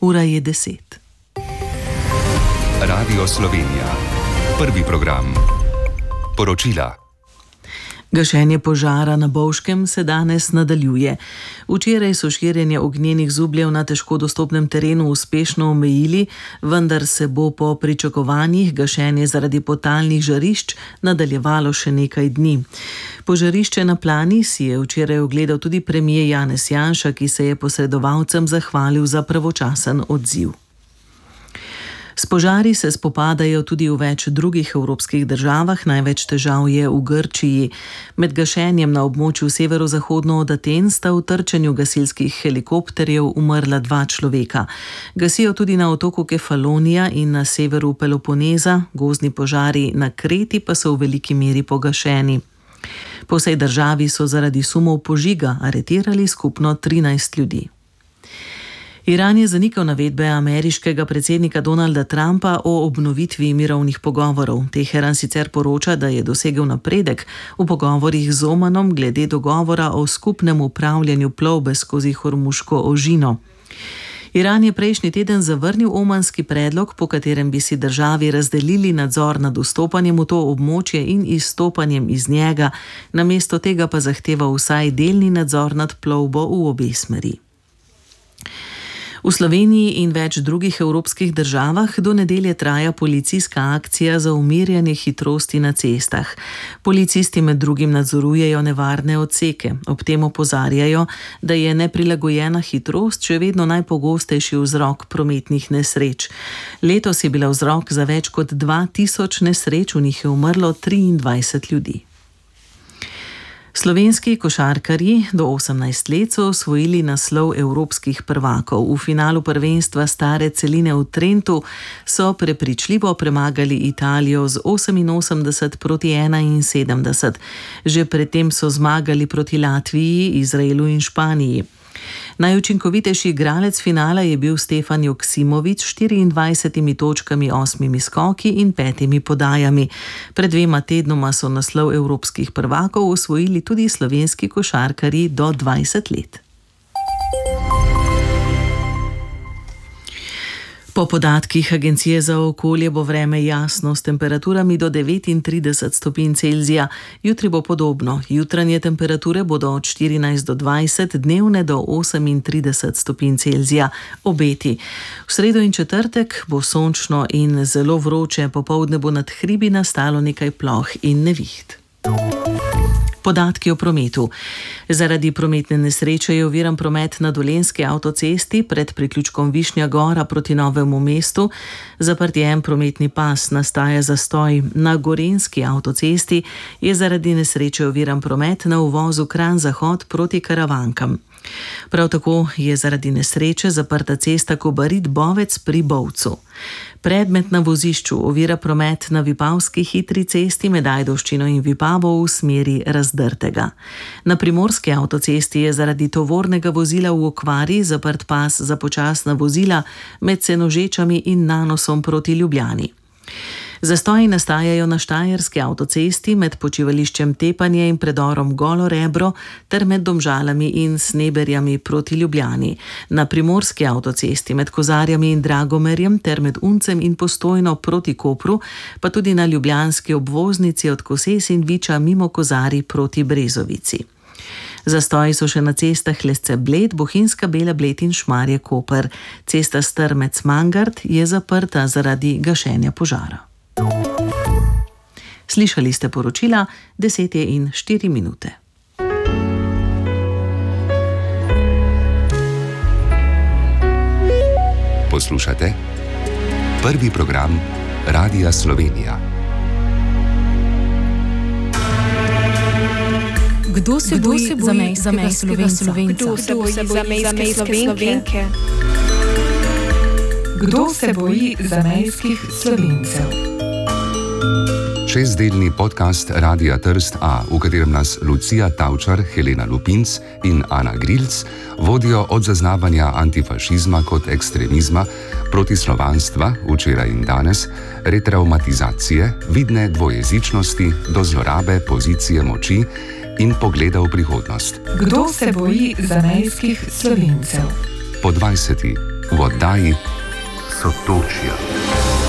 Ura je 10. Radio Slovenija. Prvi program. Poročila. Gašenje požara na Bovškem se danes nadaljuje. Včeraj so širjenje ognjenih zubljev na težko dostopnem terenu uspešno omejili, vendar se bo po pričakovanjih gašenje zaradi podtalnih žarišč nadaljevalo še nekaj dni. Požarišče na Plani si je včeraj ogledal tudi premier Janez Janša, ki se je posredovalcem zahvalil za pravočasen odziv. S požari se spopadajo tudi v več drugih evropskih državah, največ težav je v Grčiji. Med gašenjem na območju severozahodno od Aten sta v trčenju gasilskih helikopterjev umrla 2 človeka. Gasijo tudi na otoku Kefalonija in na severu Peloponeza, gozdni požari na Kreti pa so v veliki meri pogašeni. Po vsej državi so zaradi sumov požiga aretirali skupno 13 ljudi. Iran je zanikal navedbe ameriškega predsednika Donalda Trumpa o obnovitvi mirovnih pogovorov. Teheran sicer poroča, da je dosegel napredek v pogovorih z Omanom glede dogovora o skupnem upravljanju plovbe skozi Hormuško ožino. Iran je prejšnji teden zavrnil omanski predlog, po katerem bi si državi razdelili nadzor nad vstopanjem v to območje in izstopanjem iz njega, namesto tega pa zahteva vsaj delni nadzor nad plovbo v obe smeri. V Sloveniji in več drugih evropskih državah do nedelje traja policijska akcija za umirjanje hitrosti na cestah. Policisti med drugim nadzorujejo nevarne odseke. Ob tem opozarjajo, da je neprilagojena hitrost še vedno najpogostejši vzrok prometnih nesreč. Letos je bila vzrok za več kot 2000 nesreč, v njih je umrlo 23 ljudi. Slovenski košarkarji do 18 let so osvojili naslov evropskih prvakov. V finalu prvenstva stare celine v Trentu so prepričljivo premagali Italijo z 88-71. Že predtem so zmagali proti Latviji, Izraelu in Španiji. Najučinkovitejši igralec finala je bil Stefan Joksimović s 24 točkami, 8 skoki in 5 podajami. Pred 2 tednoma so naslov evropskih prvakov osvojili tudi slovenski košarkarji do 20 let. Po podatkih Agencije za okolje bo vreme jasno s temperaturami do 39 stopinj Celzija. Jutri bo podobno. Jutranje temperature bodo od 14 do 20, dnevne do 38 stopinj Celzija. Obeti. V sredo in četrtek bo sončno in zelo vroče, popoldne bo nad hribi nastalo nekaj ploh in neviht. Podatki o prometu. Zaradi prometne nesreče je oviran promet na Dolenjski avtocesti pred priključkom Višnja Gora proti Novemu mestu. Zaprt je en prometni pas, nastaja zastoj. Na Gorenjski avtocesti je zaradi nesreče oviran promet na uvozu Kranj-Zahod proti Karavankam. Prav tako je zaradi nesreče zaprta cesta Kobarid-Bovec pri Bovcu. Predmet na vozišču ovira promet na Vipavski hitri cesti med Ajdovščino in Vipavo v smeri Razdrtega. Na Primorski avtocesti je zaradi tovornega vozila v okvari zaprt pas za počasna vozila med Senožečami in Nanosom proti Ljubljani. Zastoji nastajajo na Štajerski avtocesti med počivališčem Tepanje in predorom Golo Rebro ter med Domžalami in Sneberjami proti Ljubljani. Na Primorski avtocesti med Kozarjami in Dragomerjem ter med Uncem in Postojno proti Kopru, pa tudi na ljubljanski obvoznici od Koses in Viča mimo Kozarij proti Brezovici. Zastoji so še na cestah Lesce-Bled, Bohinjska Bela-Bled in Šmarje-Koper. Cesta Strmec-Mangart je zaprta zaradi gašenja požara. Slišali ste poročila 10:04. Poslušate prvi program Radia Slovenija. Kdo se boji zamejskega Slovenca? Kdo se boji zamejske Slovenke? Kdo se boji zamejskih Slovencev? 6-delni podcast Radia Trst A, v katerem nas Lucija Tavčar, Helena Lupinc in Ana Grilc vodijo od zaznavanja antifašizma kot ekstremizma, protislovanstva, včeraj in danes, retraumatizacije, vidne dvojezičnosti do zlorabe pozicije moči in pogleda v prihodnost. Kdo se boji zamejskih Slovencev? Po 20. v oddaji Sotočja.